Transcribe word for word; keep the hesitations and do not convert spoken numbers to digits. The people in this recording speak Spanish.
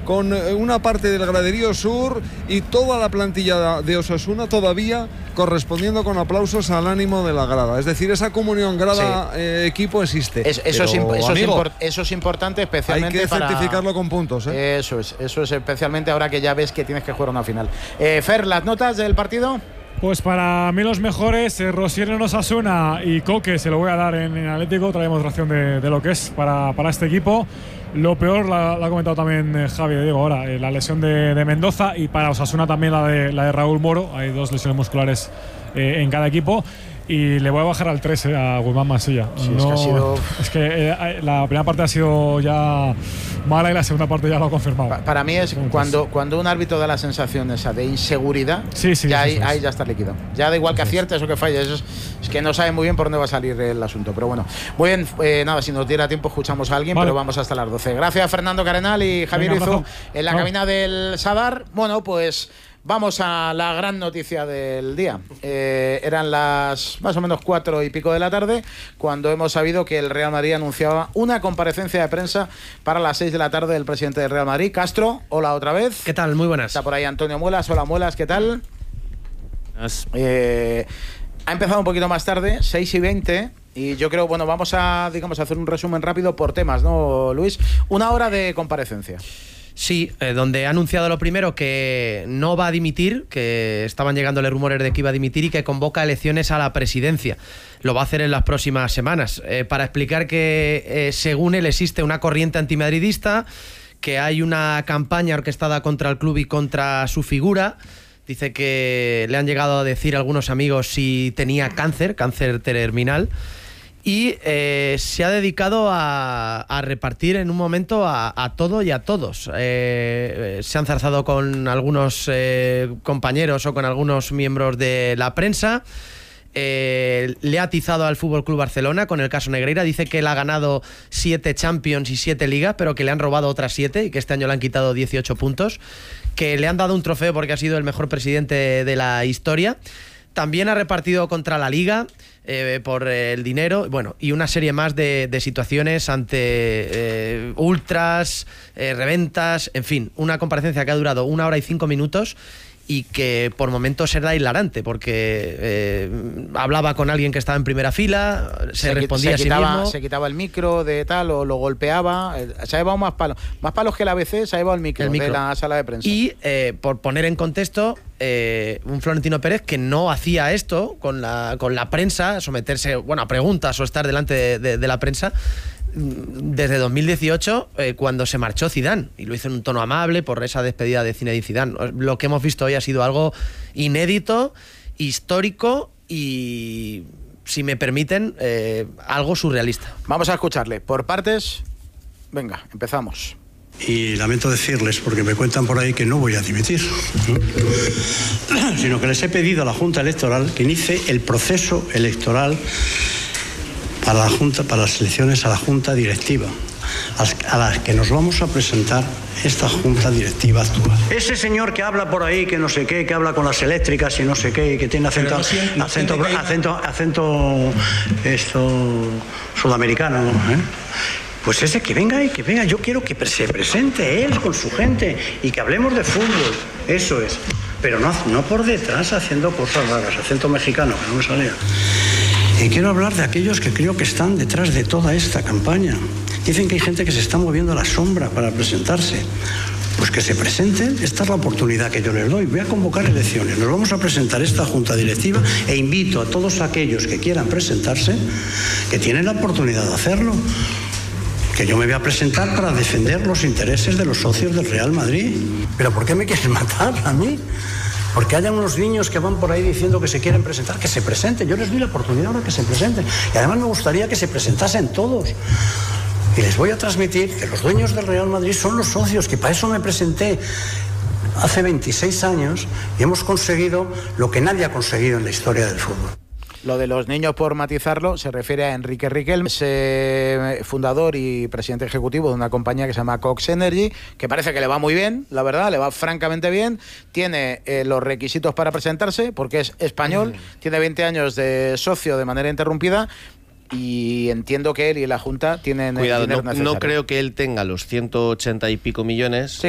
con una parte del graderío sur y toda la plantilla de Osasuna todavía correspondiendo con aplausos al ánimo de la grada. Es decir, esa comunión grada sí. eh, equipo existe. Es, eso, Pero, es, eso, amigo, es import, eso es importante, especialmente hay que para certificarlo con puntos. ¿eh? Eso es, eso es especialmente ahora que ya ves que tienes que jugar una final. Eh, Fer, ¿las notas del partido? Pues para mí los mejores, eh, Rosier en Osasuna y Coque se lo voy a dar en, en Atlético, otra demostración de, de lo que es para, para este equipo. Lo peor la, la ha comentado también eh, Javi, digo ahora, eh, la lesión de, de Mendoza, y para Osasuna también la de, la de Raúl Moro. Hay dos lesiones musculares eh, en cada equipo. Y le voy a bajar al tres eh, a Guzmán Mansilla. Sí, no, es que, ha sido... es que eh, la primera parte ha sido ya mala y la segunda parte ya lo ha confirmado. Pa para mí es cuando, cuando un árbitro da la sensación esa de inseguridad, sí, sí, ya ahí, es. ahí ya está líquido. Ya da igual que aciertes o que falles, es, es que no sabe muy bien por dónde va a salir el asunto. Pero bueno, muy bien, eh, nada, si nos diera tiempo escuchamos a alguien, vale. Pero vamos hasta las doce. Gracias Fernando Carenal y Javier Izu en la no. cabina del Sadar. Bueno, pues vamos a la gran noticia del día. Eh, eran las más o menos cuatro y pico de la tarde cuando hemos sabido que el Real Madrid anunciaba una comparecencia de prensa para las seis de la tarde del presidente del Real Madrid. Castro, hola otra vez. ¿Qué tal? Muy buenas. Está por ahí Antonio Muelas. Hola Muelas, ¿qué tal? Eh, ha empezado un poquito más tarde, seis y veinte. Y yo creo, bueno, vamos a, digamos, a hacer un resumen rápido por temas, ¿no, Luis? Una hora de comparecencia. Sí, eh, donde ha anunciado lo primero que no va a dimitir, que estaban llegándole rumores de que iba a dimitir y que convoca elecciones a la presidencia. Lo va a hacer en las próximas semanas, eh, para explicar que eh, según él existe una corriente antimadridista, que hay una campaña orquestada contra el club y contra su figura. Dice que le han llegado a decir algunos amigos si tenía cáncer, cáncer terminal. Y eh, se ha dedicado a, a repartir en un momento a, a todo y a todos. Eh, se han zarzado con algunos eh, compañeros o con algunos miembros de la prensa. Eh, le ha atizado al F C Barcelona con el caso Negreira. Dice que él ha ganado siete Champions y siete Ligas, pero que le han robado otras siete y que este año le han quitado dieciocho puntos. Que le han dado un trofeo porque ha sido el mejor presidente de la historia. También ha repartido contra la Liga eh, por el dinero, bueno, y una serie más de, de situaciones ante eh, ultras, eh, reventas, en fin, una comparecencia que ha durado una hora y cinco minutos y que por momentos era hilarante porque eh, hablaba con alguien que estaba en primera fila, se, se respondía se a quitaba, sí mismo. Se quitaba el micro de tal o lo golpeaba. Se ha llevado más palos. Más palos que la A B C, se ha llevado el micro, el micro. de la sala de prensa. Y eh, por poner en contexto, eh, un Florentino Pérez que no hacía esto con la, con la prensa, someterse bueno, a preguntas o estar delante de, de, de la prensa, desde dos mil dieciocho, eh, cuando se marchó Zidane, y lo hizo en un tono amable por esa despedida de Zinedine Zidane. Lo que hemos visto hoy ha sido algo inédito, histórico y, si me permiten, eh, algo surrealista. Vamos a escucharle por partes. Venga, empezamos. Y lamento decirles, porque me cuentan por ahí que no voy a dimitir, ¿no? Sino que les he pedido a la Junta Electoral que inicie el proceso electoral para la Junta, para las elecciones a la Junta Directiva, a las que nos vamos a presentar esta Junta Directiva actual. Ese señor que habla por ahí, que no sé qué, que habla con las eléctricas y no sé qué, y que tiene acento, no siempre, acento, acento, acento, acento esto, sudamericano, ¿eh? Pues ese que venga y que venga, yo quiero que se presente él con su gente y que hablemos de fútbol, eso es. Pero no, no por detrás haciendo cosas raras, acento mexicano, que no me salía. Y quiero hablar de aquellos que creo que están detrás de toda esta campaña. Dicen que hay gente que se está moviendo a la sombra para presentarse. Pues que se presenten, esta es la oportunidad que yo les doy. Voy a convocar elecciones, nos vamos a presentar esta Junta Directiva e invito a todos aquellos que quieran presentarse, que tienen la oportunidad de hacerlo, que yo me voy a presentar para defender los intereses de los socios del Real Madrid. ¿Pero por qué me quieren matar a mí? Porque haya unos niños que van por ahí diciendo que se quieren presentar, que se presenten. Yo les doy la oportunidad ahora que se presenten. Y además me gustaría que se presentasen todos. Y les voy a transmitir que los dueños del Real Madrid son los socios, que para eso me presenté hace veintiséis años y hemos conseguido lo que nadie ha conseguido en la historia del fútbol. Lo de los niños, por matizarlo, se refiere a Enrique Riquelme, es eh, fundador y presidente ejecutivo de una compañía que se llama Cox Energy, que parece que le va muy bien, la verdad, le va francamente bien. Tiene eh, los requisitos para presentarse, porque es español, mm. tiene veinte años de socio de manera interrumpida, y entiendo que él y la Junta tienen Cuidado, el dinero no, necesario. No creo que él tenga los ciento ochenta y pico millones. Sí.